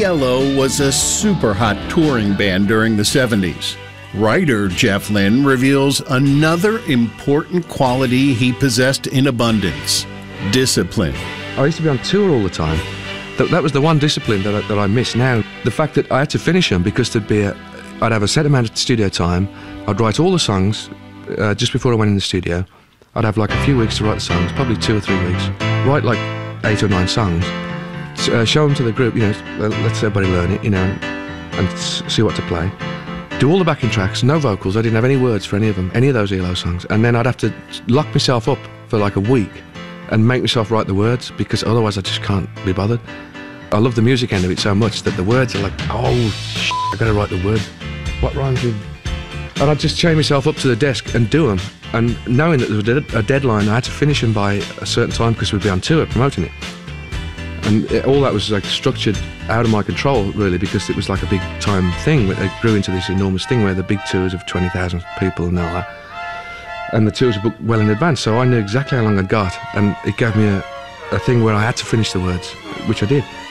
ELO was a super hot touring band during the 70s. Writer Jeff Lynne reveals another important quality he possessed in abundance: discipline. I used to be on tour all the time. That was the one discipline that I miss now. The fact that I had to finish them because I'd have a set amount of studio time. I'd write all the songs just before I went in the studio. I'd have like a few weeks to write the songs, probably 2 or 3 weeks. Write like 8 or 9 songs. Show them to the group, let everybody learn it, and see what to play. Do all the backing tracks, no vocals. I didn't have any words for any of them, any of those ELO songs. And then I'd have to lock myself up for like a week and make myself write the words, because otherwise I just can't be bothered. I love the music end of it so much that the words are like, oh, shit, I've got to write the words. What rhymes with... And I'd just chain myself up to the desk and do them. And knowing that there was a deadline, I had to finish them by a certain time because we'd be on tour promoting it. And all that was like structured out of my control, really, because it was like a big time thing. It grew into this enormous thing where the big tours of 20,000 people and all that. And the tours were booked well in advance, so I knew exactly how long I'd got. And it gave me a thing where I had to finish the words, which I did.